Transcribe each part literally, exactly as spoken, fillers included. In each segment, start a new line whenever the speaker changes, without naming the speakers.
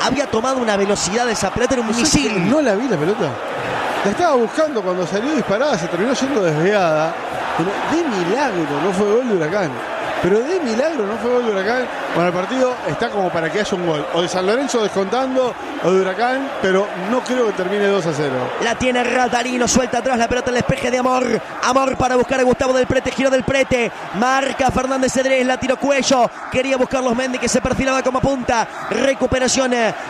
había tomado una velocidad de esa pelota, era un misil.
No la vi la pelota. La estaba buscando cuando salió disparada, se terminó yendo desviada. Pero de milagro no fue gol de Huracán. Pero de milagro no fue gol de Huracán. Bueno, el partido está como para que haya un gol. O de San Lorenzo descontando, o de Huracán, pero no creo que termine dos a cero.
La tiene Ratalino, suelta atrás la pelota en el despeje de Amor. Amor para buscar a Gustavo del Prete, giro del Prete. Marca Fernández Cedrés, la tiró Cuello. Quería buscar los Mendy que se perfilaba como punta. Recuperación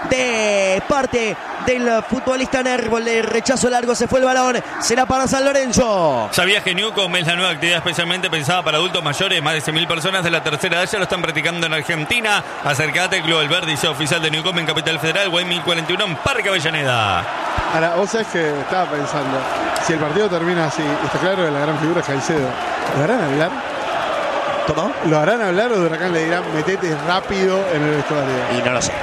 de parte del futbolista Nervo. Le rechazo largo, se fue el balón. Será para San Lorenzo.
¿Sabías que Newcom es la nueva actividad especialmente pensada para adultos mayores? Más de cien mil personas de la tercera edad ya lo están practicando en Argentina. Acércate, Club El Liceo Oficial de Newcom en Capital Federal, Guay mil cuarenta y uno en Parque Avellaneda.
Ahora, vos sabés que estaba pensando, si el partido termina así, está claro que la gran figura es Caicedo. ¿Lo harán hablar?
¿Cómo?
¿Lo harán hablar o de Huracán le dirán metete rápido en el vestuario?
Y no lo sé.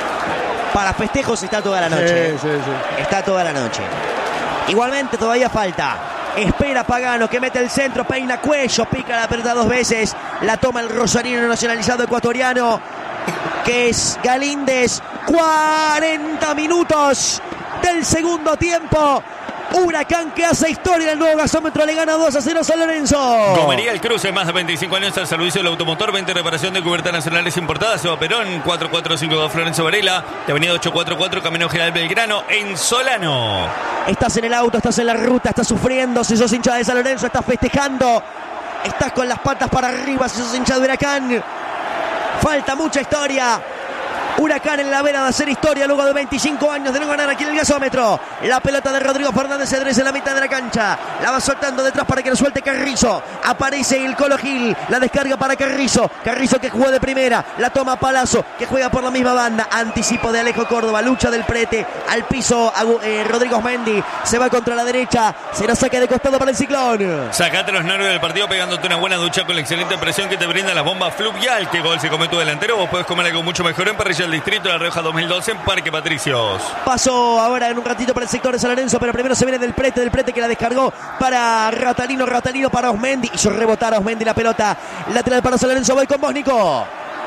Para festejos está toda la noche.
Sí, sí, sí.
Está toda la noche. Igualmente todavía falta. Espera Pagano que mete el centro, peina Cuello, pica la pelota dos veces. La toma el rosarino nacionalizado ecuatoriano, que es Galíndez. cuarenta minutos del segundo tiempo. Huracán que hace historia en el nuevo gasómetro, le gana dos a cero a San Lorenzo.
Comería El Cruce, más de veinticinco años al servicio del automotor, veinte reparación de cubiertas nacionales importadas. Seba Perón, cuatro cuatro cinco dos Florencio Varela, de avenida ocho cuatro cuatro, Camino General Belgrano, en Solano.
Estás en el auto, estás en la ruta, estás sufriendo, si sos hincha de San Lorenzo, estás festejando, estás con las patas para arriba, si sos hincha de Huracán. Falta mucha historia. Huracán en la vera de hacer historia luego de veinticinco años de no ganar aquí en el gasómetro. La pelota de Rodrigo Fernández Cedrés en la mitad de la cancha. La va soltando detrás para que lo suelte Carrizo. Aparece el Colo Gil. La descarga para Carrizo. Carrizo que jugó de primera. La toma Palazzo que juega por la misma banda. Anticipo de Alejo Córdoba. Lucha del Prete. Al piso eh, Rodrigo Mendy. Se va contra la derecha. Será saque de costado para el Ciclón.
Sacate los nervios del partido pegándote una buena ducha con la excelente presión que te brinda la bomba Fluvial. ¿Qué gol se come tu delantero? Vos podés comer algo mucho mejor en Parrilla del Distrito de La Rioja dos mil doce en Parque Patricios.
Pasó ahora en un ratito para el sector de San Lorenzo, pero primero se viene del Prete, del Prete que la descargó para Ratalino, Ratalino para Osmendi, hizo rebotar a Osmendi la pelota, lateral para San Lorenzo. Voy con vos, Nico.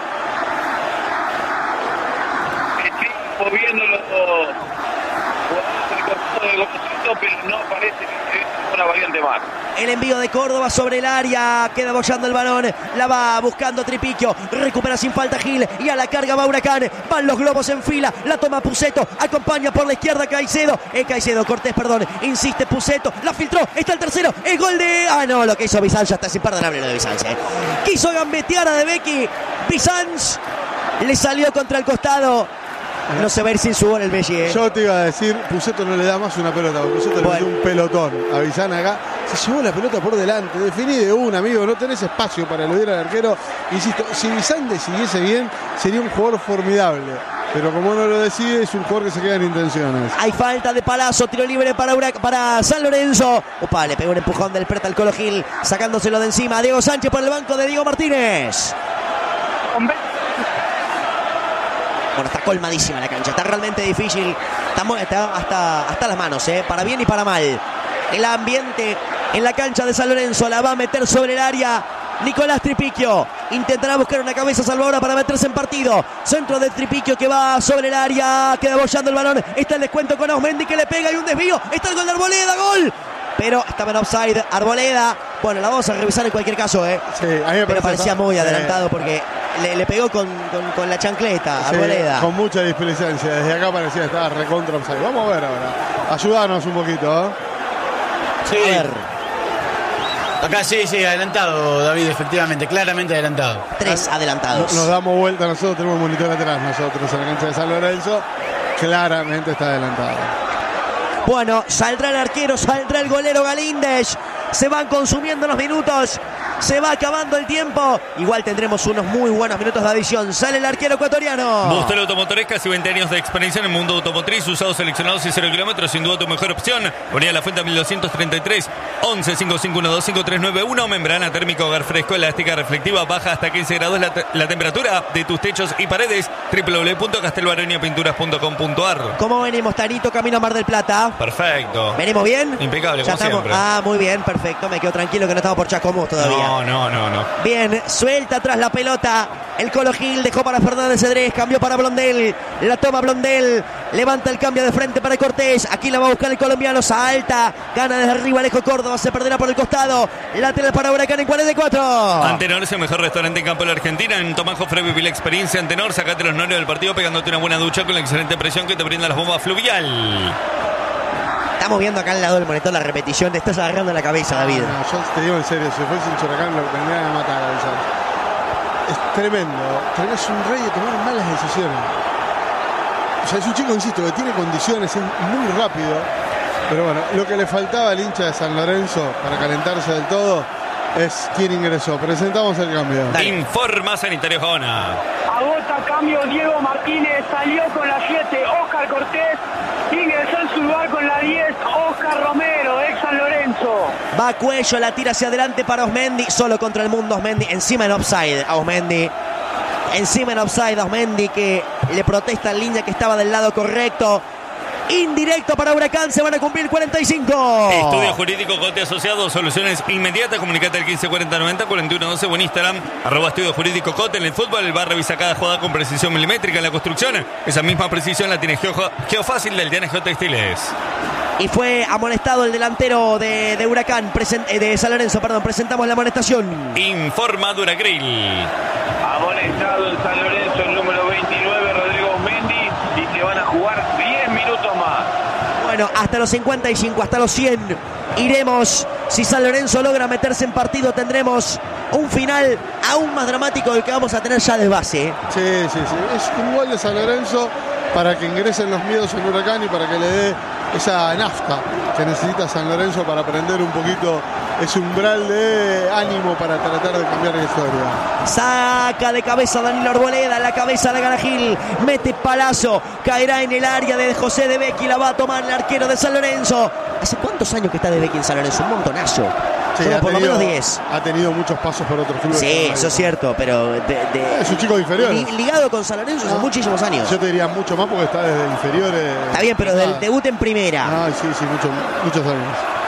Estoy moviéndolo pero no parece que es una variante más.
El envío de Córdoba sobre el área, queda bollando el balón, la va buscando Tripiquio, recupera sin falta Gil y a la carga va Huracán, van los globos en fila, la toma Puceto, acompaña por la izquierda Caicedo, eh, Caicedo, Cortés, perdón, insiste Puceto, la filtró, está el tercero, el gol de... Ah, no, lo que hizo Bizanz ya está sin perdonable lo de Bizanz, eh. Quiso gambetear a De Becky, Bizanz le salió contra el costado. No se va a ir sin su gol el Belli, eh.
Yo te iba a decir, Puceto no le da más una pelota, Puceto bueno. le metió un pelotón a Bizán acá. Se llevó la pelota por delante, definí de una, amigo, no tenés espacio para eludir al arquero. Insisto, si Bizán decidiese bien, sería un jugador formidable. Pero como no lo decide, es un jugador que se queda en intenciones.
Hay falta de Palazzo, tiro libre para, Ura, para San Lorenzo. Opa, le pegó un empujón del Preta al Colo Gil, sacándoselo de encima. Diego Sánchez por el banco de Diego Martínez.
Hombre.
Bueno, está colmadísima la cancha, está realmente difícil, estamos, está hasta, hasta las manos, ¿eh? Para bien y para mal. El ambiente en la cancha de San Lorenzo la va a meter sobre el área Nicolás Tripiquio. Intentará buscar una cabeza salvadora para meterse en partido. Centro de Tripiquio que va sobre el área, queda bollando el balón. Está el descuento con Osmendi que le pega y un desvío. Está el gol de Arboleda, gol. Pero estaba en offside Arboleda. Bueno, la vamos a revisar en cualquier caso, ¿eh?
Sí, a mí me
Pero parecía muy
sí.
adelantado porque le, le pegó con, con, con la chancleta,
sí,
Arboleda.
Con mucha displicencia. Desde acá parecía que estaba recontra offside. Vamos a ver ahora. Ayúdanos un poquito, ¿eh?
Sí.
A ver.
Acá sí, sí, adelantado, David, efectivamente, claramente adelantado.
Tres adelantados.
Nos damos vuelta nosotros, tenemos un monitor atrás nosotros en la cancha de San Lorenzo. Claramente está adelantado.
Bueno, saldrá el arquero, saldrá el golero Galíndez. Se van consumiendo los minutos. Se va acabando el tiempo. Igual tendremos unos muy buenos minutos de adición. Sale el arquero ecuatoriano.
Bústel Automotores, casi veinte años de experiencia en el mundo automotriz. Usados, seleccionados y cero kilómetros. Sin duda tu mejor opción. Ponía La Fuente mil doscientos treinta y tres. once cinco cinco uno dos cinco tres nueve uno. Membrana térmica, hogar fresco, elástica, reflectiva. Baja hasta quince grados la, te la temperatura de tus techos y paredes. doble u doble u doble u punto castelbaronia pinturas punto com punto a r.
¿Cómo venimos, Tarito? Camino a Mar del Plata.
Perfecto.
¿Venimos bien?
Impecable,
ya
como
estamos.
siempre.
Ah, muy bien, perfecto. Me quedo tranquilo que no estamos por Chacomús todavía.
No, no, no, no.
Bien, suelta atrás la pelota. El Colo Gil dejó para Fernández Cedrés, cambió para Blondel. La toma Blondel, levanta el cambio de frente para Cortés. Aquí la va a buscar el colombiano, salta, gana desde arriba Alejo Córdoba, se perderá por el costado. Lateral para Huracán en cuarenta y cuatro.
Antenor es el mejor restaurante en campo de la Argentina. En Tomajo Fre viví la experiencia Antenor. Sacate los nervios del partido pegándote una buena ducha con la excelente presión que te brinda las bombas fluvial.
Estamos viendo acá al lado del monitor la repetición. Te estás agarrando la cabeza, David.
No, yo te digo en serio, si fuese un Huracán lo vendrían a matar a Villar. Es tremendo. Es un rey de tomar malas decisiones. O sea, es un chico, insisto, que tiene condiciones, es muy rápido. Pero bueno, lo que le faltaba al hincha de San Lorenzo para calentarse del todo es quién ingresó. Presentamos el cambio.
Dale. Informa Sanitario Jona.
Agota cambio Diego Martínez, salió con la siete Oscar Cortés, ingresó en su lugar con la diez Oscar Romero, ex San Lorenzo.
Va Cuello, la tira hacia adelante para Osmendi, solo contra el mundo Osmendi, encima en offside a Osmendi. Encima en offside a Osmendi, que le protesta en línea que estaba del lado correcto. Indirecto para Huracán, se van a cumplir cuarenta y cinco.
Estudio Jurídico Cote Asociado, soluciones inmediatas. Comunicate al quince cuarenta noventa cuarenta y uno doce o en Instagram, arroba Estudio Jurídico Cote. En el fútbol, el bar revisa cada jugada con precisión milimétrica. En la construcción, esa misma precisión la tiene Geo, Geofácil del Diana Geotextiles.
Y fue amonestado el delantero de, de Huracán, present, de San Lorenzo, perdón. Presentamos la amonestación.
Informa Duragril.
Amonestado en San Lorenzo el número veintinueve, Rodrigo Mendy, y que van a jugar diez minutos más.
Bueno, hasta los cincuenta y cinco, hasta los cien iremos. Si San Lorenzo logra meterse en partido, tendremos un final aún más dramático del que vamos a tener ya de base.
Sí, sí, sí. Es un gol de San Lorenzo para que ingresen los miedos en Huracán y para que le dé esa nafta que necesita San Lorenzo para prender un poquito ese umbral de ánimo para tratar de cambiar la historia.
Saca de cabeza Danilo Arboleda, la cabeza de Garagil, mete palazo, caerá en el área de José de Becchi, la va a tomar el arquero de San Lorenzo. ¿Hace cuántos años que está de Becchi en San Lorenzo? Un montonazo.
Sí,
Somos
ha
por
tenido,
lo menos diez.
Ha tenido muchos pasos por otros clubes.
Sí, eso es cierto, pero de, de,
es un chico inferior.
Li, ligado con San Lorenzo hace
no,
muchísimos años.
Yo te diría mucho más porque está desde inferiores.
Está bien, pero del debut en primera.
Ah, sí, sí, mucho, muchos años.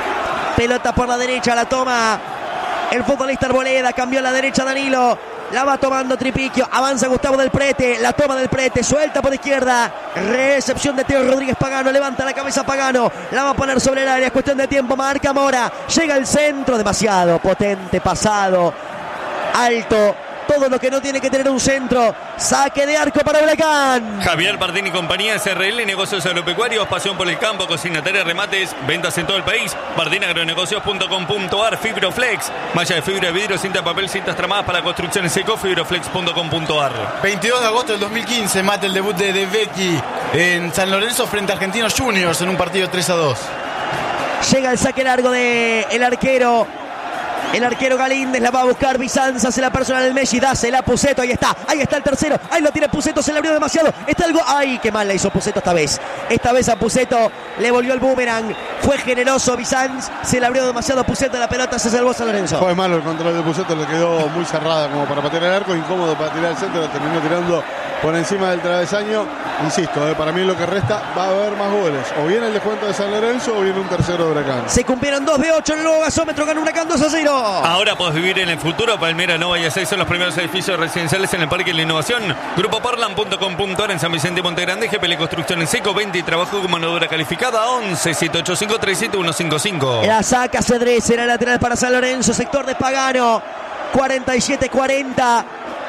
Pelota por la derecha, la toma el futbolista Arboleda, cambió a la derecha Danilo, la va tomando Tripiquio, avanza Gustavo del Prete, la toma del Prete, suelta por izquierda, recepción de Teo Rodríguez Pagano, levanta la cabeza Pagano, la va a poner sobre el área, es cuestión de tiempo, marca Mora, llega al centro, demasiado potente, pasado, alto, todo lo que no tiene que tener un centro. Saque de arco para Huracán.
Javier Bardini y compañía, S R L, negocios agropecuarios, pasión por el campo, consignataria, remates, ventas en todo el país. bardini agronegocios punto com punto ar, Fibroflex, malla de fibra de vidrio, cinta de papel, cintas tramadas para construcciones seco, fibroflex punto com punto ar.
veintidós de agosto del dos mil quince, mate el debut de De Becchi en San Lorenzo frente a Argentinos Juniors en un partido tres a dos.
Llega el saque largo de el arquero. El arquero Galíndez la va a buscar, Bizanza se la persona el Messi, dásela Puceto, ahí está, ahí está el tercero, ahí lo tiene Puceto, se le abrió demasiado, está algo, ay, qué mal la hizo Puceto esta vez, esta vez a Puceto le volvió el boomerang, fue generoso Bizanz, se le abrió demasiado a Puceto, la pelota se salvó San Lorenzo.
Fue malo el control de Puceto, le quedó muy cerrada como para patear el arco, incómodo para tirar el centro, lo terminó tirando por encima del travesaño. Insisto, eh, para mí lo que resta va a haber más goles, o bien el descuento de San Lorenzo o bien un tercero de Huracán.
Se cumplieron dos de ocho en el nuevo gasómetro, gana Huracán dos a cero.
Ahora podés vivir en el futuro. Palmera, Nova y seis son los primeros edificios residenciales en el Parque de la Innovación. Grupo Parlan punto com punto ar en San Vicente y Monte Grande. G P L Construcción en Seco, veinte y trabajo con mano de obra calificada. Once siete ocho cinco tres siete uno cinco cinco.
La saca Cedrés, será lateral para San Lorenzo, sector de Pagano, cuarenta y siete cuarenta.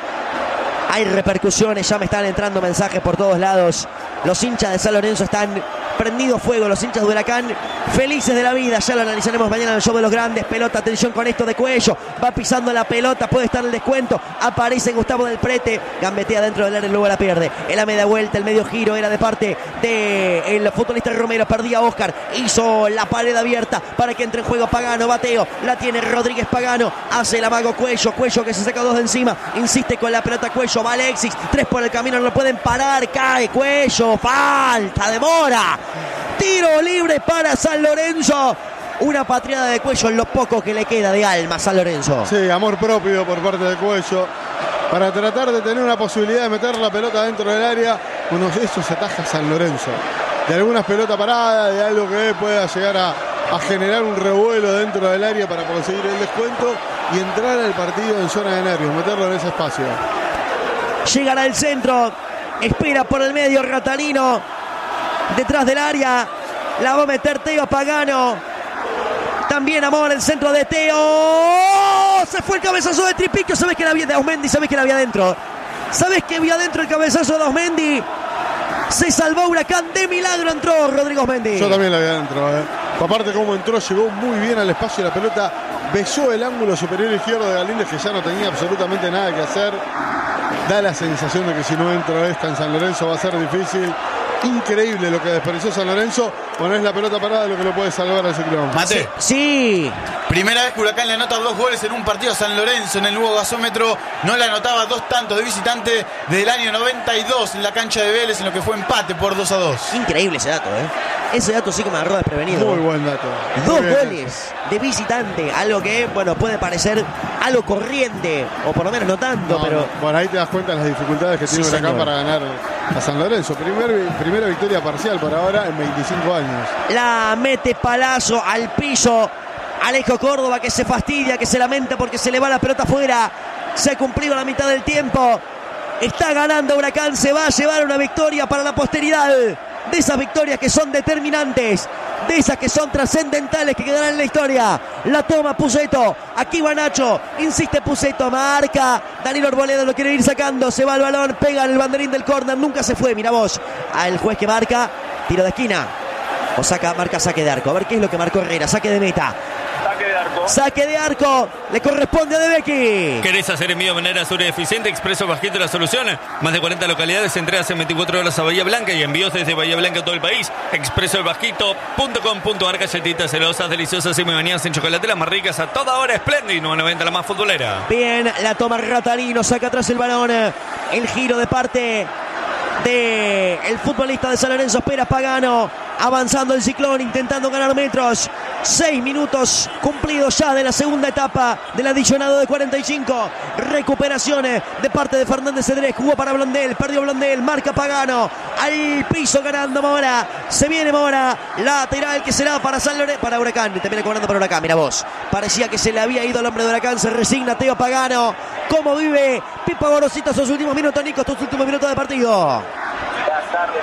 Hay repercusiones, ya me están entrando mensajes por todos lados. Los hinchas de San Lorenzo están prendidos fuego, los hinchas de Huracán felices de la vida. Ya lo analizaremos mañana en el show de los grandes. Pelota, atención con esto de Cuello, va pisando la pelota, puede estar el descuento, aparece Gustavo del Prete, gambetea dentro del área y luego la pierde. En la media vuelta, el medio giro era de parte del futbolista Romero, perdía Oscar, hizo la pared abierta para que entre en juego Pagano, bateo, la tiene Rodríguez Pagano, hace el amago Cuello, Cuello que se saca dos de encima, insiste con la pelota Cuello, va Alexis, tres por el camino, no lo pueden parar, cae Cuello, falta, demora. Tiro libre para San Lorenzo. Una patriada de Cuello en lo poco que le queda de alma a San Lorenzo.
Sí, amor propio por parte de Cuello para tratar de tener una posibilidad de meter la pelota dentro del área. Uno de esos ataja San Lorenzo. De algunas pelotas paradas, de algo que pueda llegar a, a generar un revuelo dentro del área para conseguir el descuento. y entrar al partido en zona de nervios, meterlo en ese espacio.
Llegará el centro, espera por el medio Ratalino, detrás del área, la va a meter Teo Pagano. También Amor, el centro de Teo. ¡Oh! Se fue el cabezazo de Tripiquio. Sabes que la había de Osmendi, sabes que la había adentro. Sabes que había adentro el cabezazo de Osmendi. Se salvó Huracán, de milagro entró Rodrigo Osmendi.
Yo también la había adentro, ¿eh? Aparte cómo entró, llegó muy bien al espacio, la pelota besó el ángulo superior izquierdo de Galíndez, que ya no tenía absolutamente nada que hacer. Da la sensación de que si no entra esta en San Lorenzo va a ser difícil. Increíble lo que desperdició San Lorenzo. Bueno, es la pelota parada lo que lo puede salvar al ciclón.
Mate.
Sí.
Primera vez que Huracán le anota dos goles en un partido a San Lorenzo en el nuevo gasómetro. No le anotaba dos tantos de visitante desde el año noventa y dos en la cancha de Vélez, en lo que fue empate por dos a dos.
Increíble ese dato, ¿eh? Ese dato sí que me agarró desprevenido.
Muy buen dato.
Dos
Muy bien.
goles de visitante. Algo que, bueno, puede parecer algo corriente. O por lo menos no tanto,
No,
pero...
no. Bueno, ahí te das cuenta de las dificultades que
Sí,
tiene Huracán
señor.
para ganar a San Lorenzo. Primer, primera victoria parcial por ahora en veinticinco años.
La mete Palazzo al piso. Alejo Córdoba, que se fastidia, que se lamenta porque se le va la pelota afuera. Se ha cumplido la mitad del tiempo. Está ganando Huracán, se va a llevar una victoria para la posteridad. De esas victorias que son determinantes, de esas que son trascendentales, que quedarán en la historia. La toma Puceto, aquí va Nacho, insiste Puceto, marca. Danilo Arboleda lo quiere ir sacando, se va el balón, pega en el banderín del córner, nunca se fue, mira vos. Al juez que marca, tiro de esquina. O saca, marca saque de arco, a ver qué es lo que marcó Herrera, saque de meta.
Saque de arco.
Saque de arco, le corresponde a De Becchi.
¿Querés hacer envío de manera segura y eficiente? Expreso Bajito la solución. Más de cuarenta localidades, entregas en veinticuatro horas a Bahía Blanca y envíos desde Bahía Blanca a todo el país. expreso bajito punto com punto ar. Galletitas celosas, deliciosas y muy bañadas en chocolate, las más ricas a toda hora. Splendid, nueve noventa, la más futbolera.
Bien, la toma Ratalino, saca atrás el balón. El giro de parte de el futbolista de San Lorenzo, espera Pagano. Avanzando el Ciclón, intentando ganar metros. Seis minutos cumplidos ya de la segunda etapa del adicionado de cuarenta y cinco. Recuperaciones de parte de Fernández Cedrés. Jugó para Blondel, perdió Blondel, marca Pagano. Al piso ganando Mora. Se viene Mora. Lateral que será para San Lorenzo, para Huracán. Termina cobrando para Huracán, mira vos. Parecía que se le había ido el hombre de Huracán. Se resigna Teo Pagano. ¿Cómo vive Pipo Gorosito sus últimos minutos, Nico? Estos últimos minutos de partido.
Ya tarde,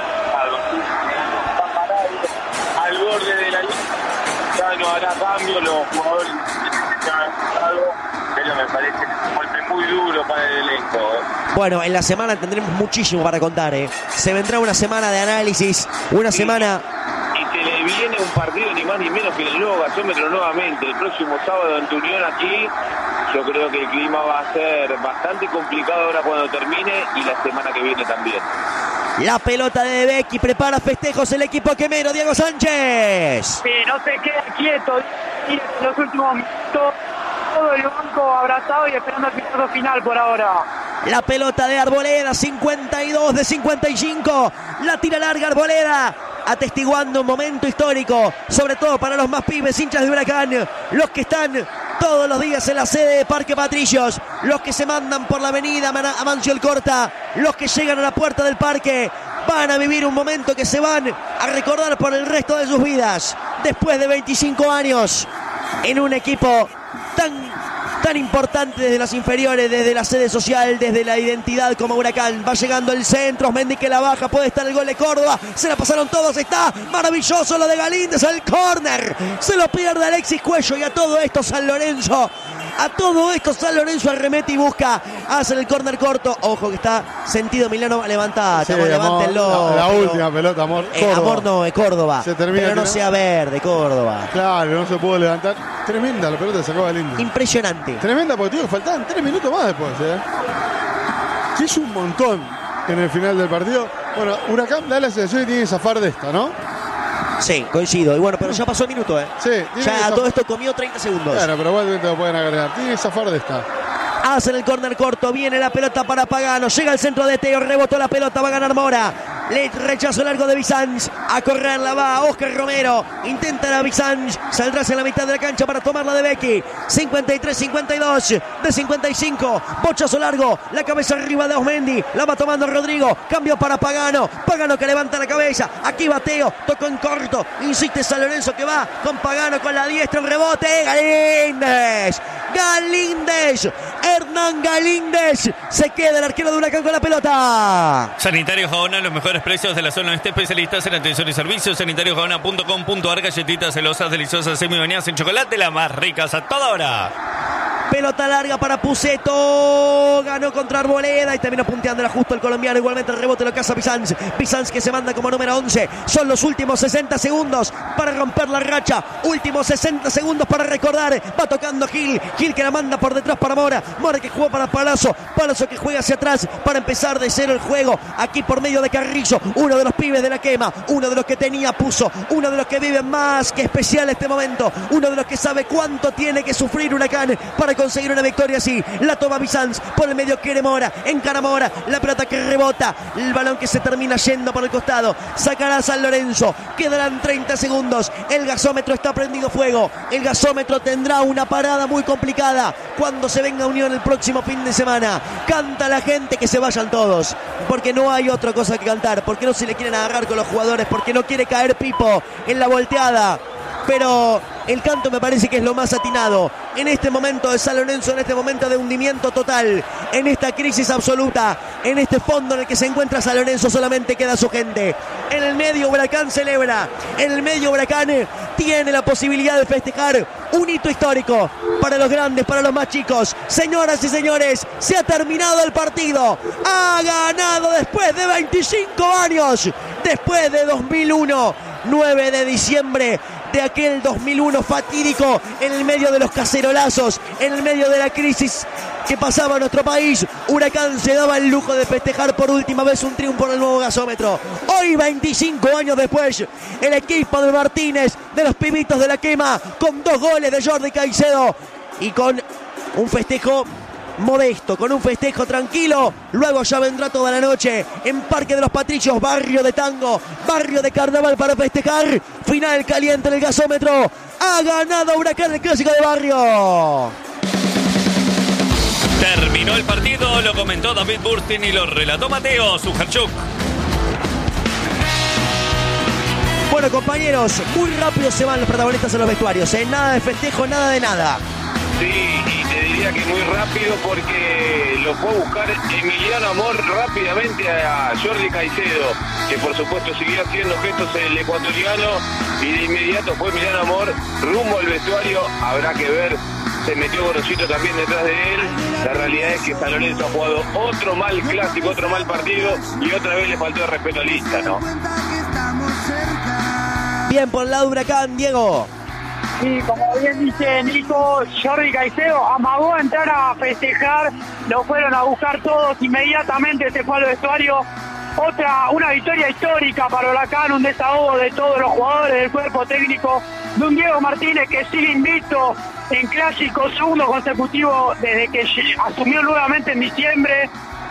al borde de la línea. Ya no hará cambio, los jugadores ya han pasado, pero me parece un golpe muy duro para el elenco. ¿eh?
Bueno, en la semana tendremos muchísimo para contar, ¿eh? Se vendrá una semana de análisis, una semana...
Y se le viene un partido ni más ni menos que el nuevo gasómetro nuevamente. El próximo sábado en Unión aquí. Yo creo que el clima va a ser bastante complicado ahora cuando termine y la semana que viene también.
La pelota de De Becchi, prepara festejos el equipo quemero, Diego Sánchez.
Sí, no se queda quieto. Y en los últimos minutos, todo el banco abrazado y esperando el minuto final por ahora.
La pelota de Arboleda, cincuenta y dos de cincuenta y cinco. La tira larga Arboleda, atestiguando un momento histórico, sobre todo para los más pibes, hinchas de Huracán, los que están todos los días en la sede de Parque Patricios, los que se mandan por la avenida Amancio Alcorta, los que llegan a la puerta del parque, van a vivir un momento que se van a recordar por el resto de sus vidas, después de veinticinco años, en un equipo tan... tan importante desde las inferiores, desde la sede social, desde la identidad como Huracán. Va llegando el centro, Osmendi que la baja, puede estar el gol de Córdoba, se la pasaron todos, está maravilloso lo de Galíndez al córner, se lo pierde Alexis Cuello y a todo esto San Lorenzo, a todo esto San Lorenzo arremete y busca, hace el córner corto, ojo que está sentido Milano, levantate,
Sí,
amor, levántenlo.
amor, la, la
pero-
última pelota, amor.
Eh,
Córdoba.
amor no, es Córdoba,
Se termina
pero no
tirando.
sea verde, Córdoba.
Claro, no se pudo levantar. Tremenda la pelota que sacó Galíndez.
Impresionante.
Tremenda porque tío, faltaban tres minutos más después, ¿eh? Que es un montón en el final del partido. Bueno, Huracán da la sensación que tiene que zafar de esta, ¿no?
Sí, coincido. Y bueno, pero ya pasó el minuto, ¿eh?
Sí, tiene que
Ya a
zafar.
todo esto comió treinta segundos.
Claro, pero igualmente lo pueden agregar. Tiene que zafar de esta.
Hacen el córner corto, viene la pelota para Pagano, llega al centro de Teo, rebotó la pelota, va a ganar Mora. Le rechazó largo de Bizanz, a correrla va Oscar Romero, intenta la Bizanz, saldrá hacia la mitad de la cancha para tomarla de Becchi. cincuenta y tres cincuenta y dos de cincuenta y cinco, bochazo largo, la cabeza arriba de Osmendi, la va tomando Rodrigo, cambio para Pagano, Pagano que levanta la cabeza, aquí va Teo, tocó en corto, insiste San Lorenzo que va con Pagano con la diestra, un rebote, Galíndez, Galíndez. Hernán Galíndez. Se queda el arquero de Huracán con la pelota.
Sanitario Gaona, los mejores precios de la zona este, especialistas en atención y servicios. sanitario gaona punto com punto ar, galletitas celosas, deliciosas, semi bañadas en chocolate, las más ricas a toda hora.
Pelota larga para Puceto. Ganó contra Arboleda y terminó punteándola justo el colombiano. Igualmente el rebote lo caza Bizanz. Bizanz que se manda como número once. Son los últimos sesenta segundos para romper la racha. Últimos sesenta segundos para recordar. Va tocando Gil. Gil que la manda por detrás para Mora. Mora que juega para Palazzo. Palazzo que juega hacia atrás para empezar de cero el juego. Aquí por medio de Carrillo. Uno de los pibes de la quema. Uno de los que tenía Puzo. Uno de los que vive más que especial este momento. Uno de los que sabe cuánto tiene que sufrir Huracán para conseguir una victoria así. La toma Bizanz, por el medio quiere Mora, encara Mora, la pelota que rebota, el balón que se termina yendo por el costado, sacará San Lorenzo, quedarán treinta segundos, el gasómetro está prendido fuego, el gasómetro tendrá una parada muy complicada cuando se venga Unión el próximo fin de semana. Canta la gente que se vayan todos, porque no hay otra cosa que cantar, porque no se le quieren agarrar con los jugadores, porque no quiere caer Pipo en la volteada. Pero el canto me parece que es lo más atinado en este momento de San Lorenzo, en este momento de hundimiento total, en esta crisis absoluta, en este fondo en el que se encuentra San Lorenzo. Solamente queda su gente. En el medio Huracán celebra, en el medio Huracán tiene la posibilidad de festejar un hito histórico para los grandes, para los más chicos. Señoras y señores, se ha terminado el partido. Ha ganado después de veinticinco años, después de dos mil uno, nueve de diciembre de aquel dos mil uno fatídico, en el medio de los cacerolazos, en el medio de la crisis que pasaba en nuestro país. Huracán se daba el lujo de festejar por última vez un triunfo en el nuevo gasómetro. Hoy, veinticinco años después, el equipo de Martínez, de los pibitos de la quema, con dos goles de Jordi Caicedo y con un festejo modesto, con un festejo tranquilo. Luego ya vendrá toda la noche en Parque de los Patricios, barrio de tango, barrio de carnaval para festejar. Final caliente en el gasómetro. Ha ganado Huracán el clásico de barrio.
Terminó el partido, lo comentó David Burstin y lo relató Mateo Sujarchuk.
Bueno, compañeros, muy rápido se van los protagonistas en los vestuarios, ¿eh? Nada de festejo, nada de nada.
Sí, y te diría que muy rápido porque lo fue a buscar Emiliano Amor rápidamente a Jordi Caicedo, que por supuesto siguió haciendo gestos el ecuatoriano, y de inmediato fue Emiliano Amor rumbo al vestuario. Habrá que ver, se metió Gorosito también detrás de él. La realidad es que San Lorenzo ha jugado otro mal clásico, otro mal partido, y otra vez le faltó el respeto al hincha, ¿no?
Bien por el lado de Huracán, Diego.
Y como bien dice Nico, Jordi Caicedo amagó a entrar a festejar, lo fueron a buscar todos, inmediatamente se fue al vestuario. Otra, una victoria histórica para Huracán, un desahogo de todos los jugadores del cuerpo técnico, de un Diego Martínez que sigue invicto en clásico, segundo consecutivo desde que asumió nuevamente en diciembre,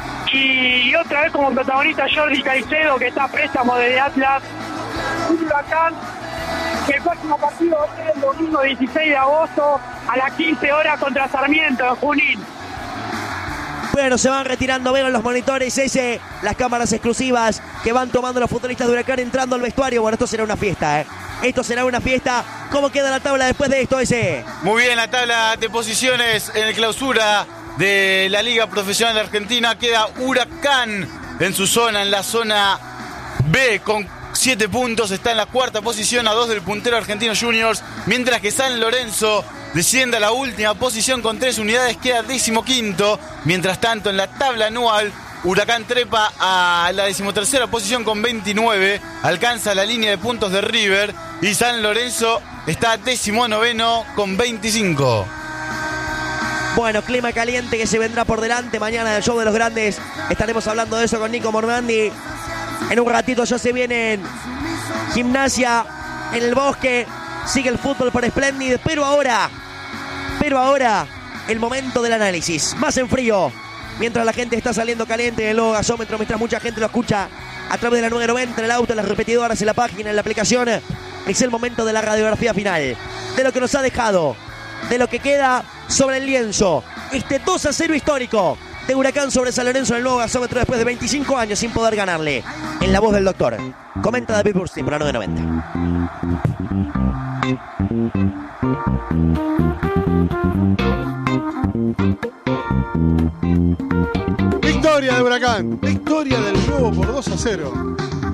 y otra vez como protagonista Jordi Caicedo, que está a préstamo desde Atlas. Un Huracán que el próximo partido va a ser el domingo dieciséis de agosto a las quince horas contra Sarmiento en Junín.
Bueno, se van retirando, ven los monitores ese, las cámaras exclusivas que van tomando los futbolistas de Huracán entrando al vestuario. Bueno, esto será una fiesta, ¿eh? Esto será una fiesta. ¿Cómo queda la tabla después de esto, ese?
Muy bien, la tabla de posiciones en el clausura de la Liga Profesional de Argentina. Queda Huracán en su zona, en la zona B, con siete puntos, está en la cuarta posición a dos del puntero Argentino Juniors, mientras que San Lorenzo desciende a la última posición con tres unidades, queda decimoquinto. Mientras tanto, en la tabla anual, Huracán trepa a la decimotercera posición con veintinueve, alcanza la línea de puntos de River, y San Lorenzo está decimonoveno con veinticinco.
Bueno, clima caliente que se vendrá por delante mañana del show de los grandes. Estaremos hablando de eso con Nico Mormandi. En un ratito ya se vienen Gimnasia en el Bosque. Sigue el fútbol por Splendid. Pero ahora, pero ahora, el momento del análisis. Más en frío. Mientras la gente está saliendo caliente en el nuevo gasómetro. Mientras mucha gente lo escucha a través de la nueve noventa, en el auto, en las repetidoras, en la página, en la aplicación. Es el momento de la radiografía final. De lo que nos ha dejado. De lo que queda sobre el lienzo. Este dos a cero histórico de Huracán sobre San Lorenzo en el nuevo gasómetro después de veinticinco años sin poder ganarle. En la voz del doctor. Comenta David Burstin por la nueve noventa.
de Huracán. Victoria del Globo por dos a cero.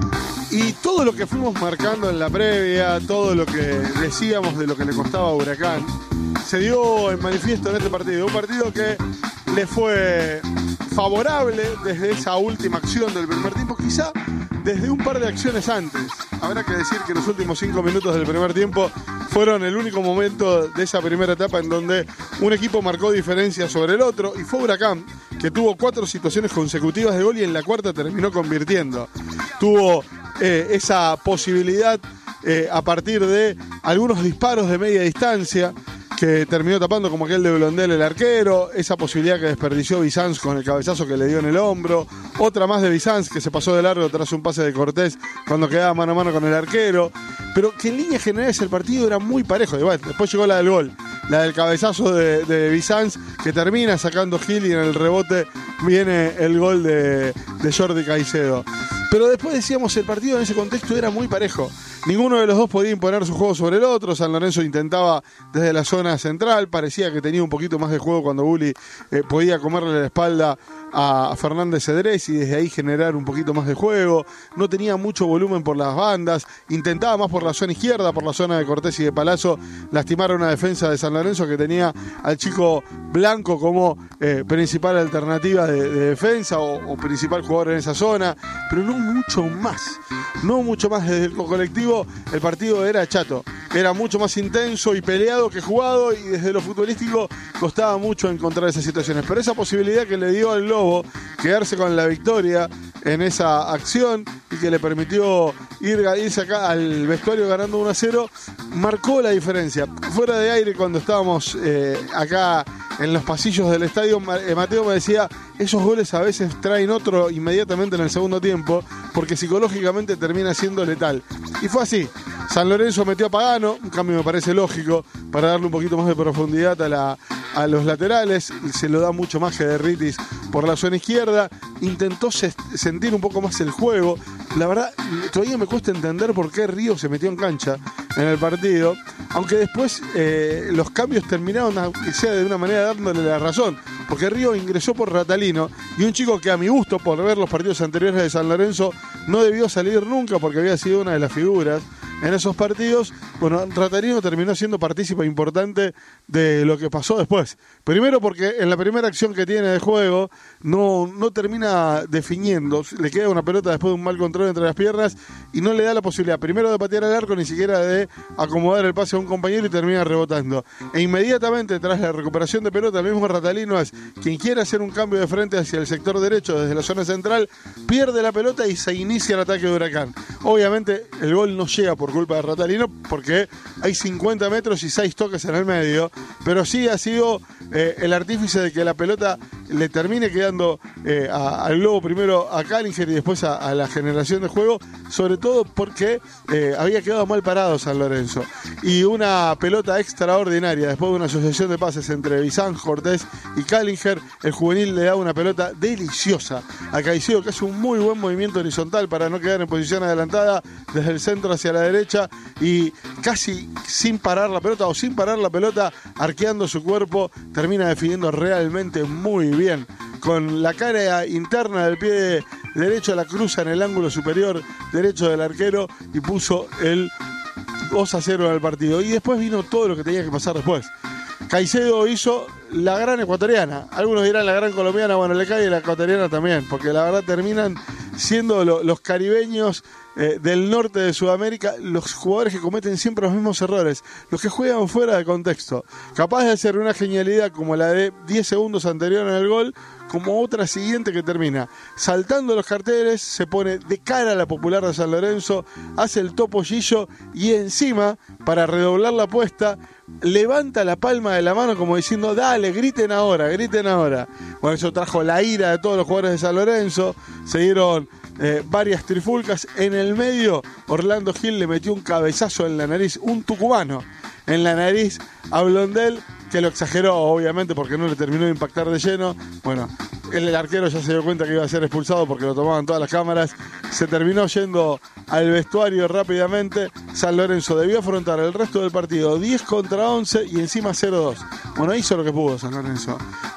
Y todo lo que fuimos marcando en la previa, todo lo que decíamos de lo que le costaba a Huracán, se dio en manifiesto en este partido. Un partido que le fue favorable desde esa última acción del primer tiempo, quizá desde un par de acciones antes. Habrá que decir que los últimos cinco minutos del primer tiempo fueron el único momento de esa primera etapa en donde un equipo marcó diferencia sobre el otro, y fue Huracán, que tuvo cuatro situaciones consecutivas de gol y en la cuarta terminó convirtiendo. Tuvo eh, esa posibilidad eh, a partir de algunos disparos de media distancia que terminó tapando, como aquel de Blondel, el arquero, esa posibilidad que desperdició Bizanz con el cabezazo que le dio en el hombro, otra más de Bizanz que se pasó de largo tras un pase de Cortés cuando quedaba mano a mano con el arquero, pero que en líneas generales el partido era muy parejo. Y bueno, después llegó la del gol, la del cabezazo de, de Bizanz, que termina sacando Gil, y en el rebote viene el gol de, de Jordi Caicedo. Pero después decíamos, el partido en ese contexto era muy parejo. Ninguno de los dos podía imponer su juego sobre el otro. San Lorenzo intentaba desde la zona central. Parecía que tenía un poquito más de juego cuando Bulli eh, podía comerle la espalda a Fernández Cedrés y desde ahí generar un poquito más de juego. No tenía mucho volumen por las bandas. Intentaba más por la zona izquierda, por la zona de Cortés y de Palazzo, lastimar a una defensa de San Lorenzo que tenía al chico Blanco como eh, principal alternativa de, de defensa o, o principal jugador en esa zona. Pero no mucho más. No mucho más desde el colectivo. El partido era chato, era mucho más intenso y peleado que jugado, y desde lo futbolístico costaba mucho encontrar esas situaciones, pero esa posibilidad que le dio al Lobo quedarse con la victoria en esa acción y que le permitió ir, irse acá al vestuario ganando uno a cero, marcó la diferencia. Fuera de aire, cuando estábamos eh, acá en los pasillos del estadio, Mateo me decía, esos goles a veces traen otro inmediatamente en el segundo tiempo, porque psicológicamente termina siendo letal. Y fue así. San Lorenzo metió a Pagano, un cambio me parece lógico, para darle un poquito más de profundidad a, la, a los laterales, y se lo da mucho más que Derritis por la zona izquierda. Intentó se, sentir un poco más el juego. La verdad, todavía me cuesta entender por qué Río se metió en cancha en el partido, aunque después eh, los cambios terminaron, sea de una manera dándole la razón, porque Río ingresó por Ratalino, y un chico que a mi gusto, por ver los partidos anteriores de San Lorenzo, no debió salir nunca porque había sido una de las figuras en esos partidos. Bueno, Ratalino terminó siendo partícipe importante de lo que pasó después. Primero porque en la primera acción que tiene de juego no, no termina definiendo, le queda una pelota después de un mal control entre las piernas y no le da la posibilidad primero de patear al arco, ni siquiera de acomodar el pase a un compañero, y termina rebotando. E inmediatamente tras la recuperación de pelota, el mismo Ratalino es quien quiere hacer un cambio de frente hacia el sector derecho desde la zona central, pierde la pelota y se inicia el ataque de Huracán. Obviamente el gol no llega por culpa de Ratalino porque hay cincuenta metros y seis toques en el medio, pero sí ha sido eh, el artífice de que la pelota le termine quedando eh, a, al Globo, primero a Callinger y después a, a la generación de juego, sobre todo porque eh, había quedado mal parado San Lorenzo, y una pelota extraordinaria después de una asociación de pases entre Bizanz, Cortés y Callinger. El juvenil le da una pelota deliciosa a Caicedo, que hace un muy buen movimiento horizontal para no quedar en posición adelantada desde el centro hacia la derecha, y casi sin parar la pelota o sin parar la pelota, arqueando su cuerpo, termina definiendo realmente muy bien. Con la cara interna del pie derecho, la cruza en el ángulo superior derecho del arquero y puso el dos a cero en el partido. Y después vino todo lo que tenía que pasar después. Caicedo hizo la gran ecuatoriana. Algunos dirán la gran colombiana, bueno, le cae la ecuatoriana también, porque la verdad terminan siendo lo, los caribeños eh, del norte de Sudamérica los jugadores que cometen siempre los mismos errores, los que juegan fuera de contexto, capaz de hacer una genialidad como la de diez segundos anterior en el gol, como otra siguiente que termina saltando los carteles, se pone de cara a la Popular de San Lorenzo, hace el topollillo y encima, para redoblar la apuesta, levanta la palma de la mano como diciendo, dale, griten ahora, griten ahora. Bueno, eso trajo la ira de todos los jugadores de San Lorenzo. Se dieron eh, varias trifulcas. En el medio, Orlando Gil le metió un cabezazo en la nariz, un tucumano en la nariz a Blondel, que lo exageró obviamente porque no le terminó de impactar de lleno. Bueno, el, el arquero ya se dio cuenta que iba a ser expulsado porque lo tomaban todas las cámaras. Se terminó yendo al vestuario rápidamente. San Lorenzo debió afrontar el resto del partido diez contra once y encima cero dos. Bueno, hizo lo que pudo San Lorenzo.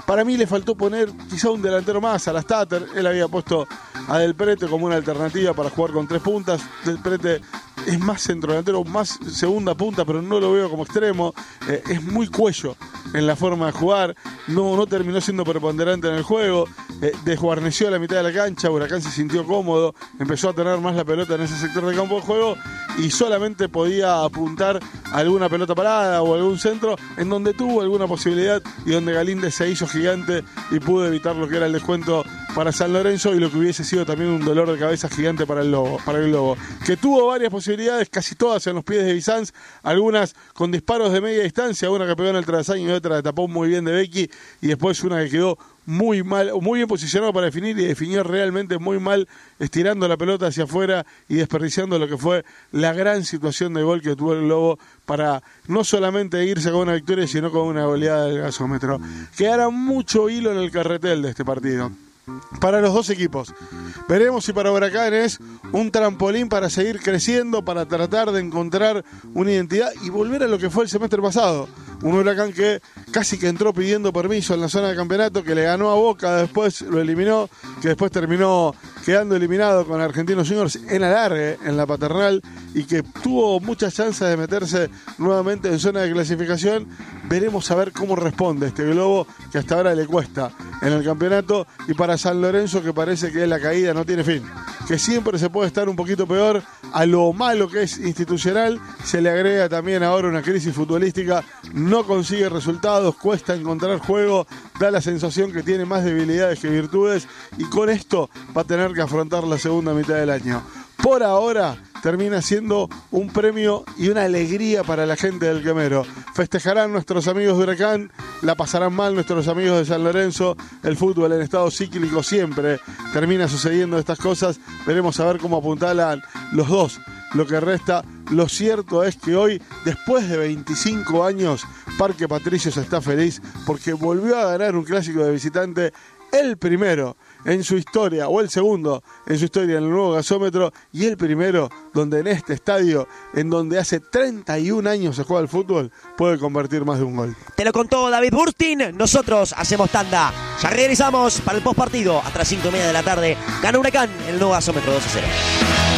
Para mí le faltó poner quizá un delantero más a la Stater. Él había puesto a Del Prete como una alternativa para jugar con tres puntas. Del Prete es más centrodelantero, más segunda punta, pero no lo veo como extremo. Eh, es muy cuello en la forma de jugar. No, no terminó siendo preponderante en el juego. Eh, desguarneció la mitad de la cancha. Huracán se sintió cómodo. Empezó a tener más la pelota en ese sector del campo de juego y solamente podía apuntar a alguna pelota parada o algún centro en donde tuvo alguna posibilidad y donde Galíndez se hizo gigante y pudo evitar lo que era el descuento para San Lorenzo y lo que hubiese sido también un dolor de cabeza gigante para el Lobo, para el Lobo, que tuvo varias posibilidades, casi todas en los pies de Bizanz, algunas con disparos de media distancia, una que pegó en el travesaño y otra que tapó muy bien de Becky, y después una que quedó muy mal, muy bien posicionado para definir y definió realmente muy mal, estirando la pelota hacia afuera y desperdiciando lo que fue la gran situación de gol que tuvo el Lobo para no solamente irse con una victoria, sino con una goleada del gasómetro. Quedará mucho hilo en el carretel de este partido para los dos equipos. Veremos si para Huracán es un trampolín para seguir creciendo, para tratar de encontrar una identidad y volver a lo que fue el semestre pasado. Un Huracán que casi que entró pidiendo permiso en la zona de campeonato, que le ganó a Boca, después lo eliminó, que después terminó quedando eliminado con Argentinos Juniors en alargue, en la Paternal, y que tuvo muchas chances de meterse nuevamente en zona de clasificación. Veremos a ver cómo responde este Globo, que hasta ahora le cuesta en el campeonato, y para San Lorenzo, que parece que la caída no tiene fin, que siempre se puede estar un poquito peor. A lo malo que es institucional se le agrega también ahora una crisis futbolística, no consigue resultados, cuesta encontrar juego, da la sensación que tiene más debilidades que virtudes, y con esto va a tener que afrontar la segunda mitad del año. Por ahora termina siendo un premio y una alegría para la gente del Quemero. Festejarán nuestros amigos de Huracán, la pasarán mal nuestros amigos de San Lorenzo. El fútbol en estado cíclico siempre termina sucediendo estas cosas. Veremos a ver cómo apuntalan los dos lo que resta. Lo cierto es que hoy, después de veinticinco años, Parque Patricios está feliz porque volvió a ganar un clásico de visitante, el primero en su historia, o el segundo en su historia en el nuevo gasómetro, y el primero donde en este estadio, en donde hace treinta y un años se juega el fútbol, puede convertir más de un gol.
Te lo contó David Burstin. Nosotros hacemos tanda. Ya regresamos para el postpartido hasta las cinco y media de la tarde. Gana Huracán el nuevo gasómetro dos a cero.